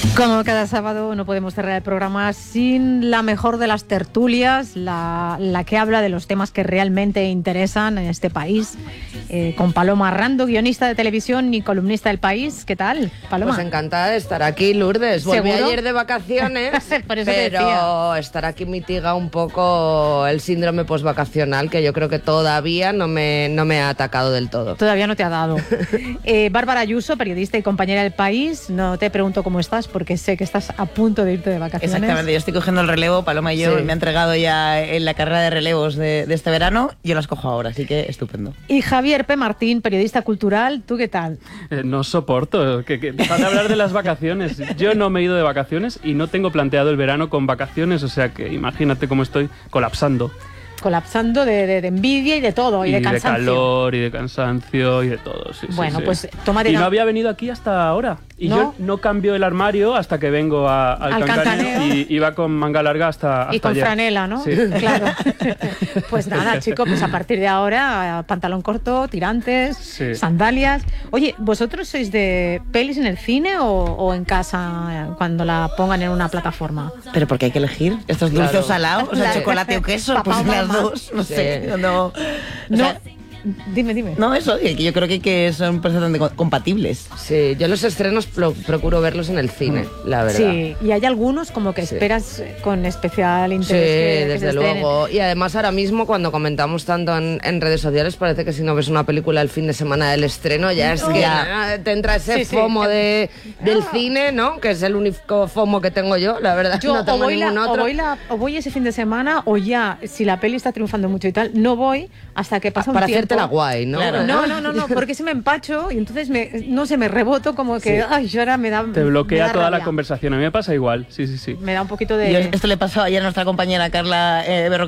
Como cada sábado no podemos cerrar el programa sin la mejor de las tertulias, la que habla de los temas que realmente interesan en este país, con Paloma Rando, guionista de televisión y columnista del País. ¿Qué tal, Paloma? Pues encantada de estar aquí, Lourdes. Volví ¿Seguro? ayer de vacaciones, Por eso te pero decía. estar aquí mitiga un poco el síndrome postvacacional, que yo creo que todavía no me ha atacado del todo. Todavía no te ha dado. Bárbara Ayuso, periodista y compañera del País, no te pregunto cómo estás porque sé que estás a punto de irte de vacaciones. Exactamente, yo estoy cogiendo el relevo, Paloma y yo Sí. me ha entregado ya en la carrera de relevos de este verano, yo las cojo ahora, así que estupendo. Y Javier P. Martín, periodista cultural, ¿tú qué tal? No soporto que dejad de hablar de las vacaciones. Yo no me he ido de vacaciones y no tengo planteado el verano con vacaciones, o sea que imagínate cómo estoy colapsando. Colapsando de envidia y de todo, y de cansancio. De calor, y de cansancio, y de todo, sí, Bueno, sí. pues tómate Y una- no había venido aquí hasta ahora. Y ¿No? yo no cambio el armario hasta que vengo al Cancaneo. Y iba con manga larga hasta y con ayer. franela, ¿no? Sí. Claro. Pues nada, chicos, pues a partir de ahora, pantalón corto, tirantes, Sí. sandalias. Oye, ¿vosotros sois de pelis en el cine o en casa cuando la pongan en una plataforma? Pero porque hay que elegir, ¿esto es dulce Claro. o salado? O sea, Claro. chocolate o queso, Papá pues o las mamá. dos, no Sí. sé, no... O No, sea, dime. no, eso, que yo creo que son perfectamente compatibles. Sí, yo los estrenos procuro verlos en el cine, la verdad. Sí, y hay algunos como que Sí. esperas con especial Sí, interés que se desde estrenen. luego. Y además ahora mismo cuando comentamos tanto en redes sociales parece que si no ves una película el fin de semana del estreno ya es que te entra ese Sí, sí. FOMO del cine, ¿no? Que es el único FOMO que tengo yo, la verdad. Yo no tengo o ningún otro. voy ese fin de semana o ya, si la peli está triunfando mucho y tal, no voy hasta que pasa un Para tiempo. hacerte la guay, ¿no? Claro. No, porque se me empacho y entonces me reboto como que, ay, yo ahora me da Te me bloquea da toda la rabia. conversación. A mí me pasa igual, sí. Me da un poquito Y de... esto le pasó ayer a nuestra compañera Carla Berrocal,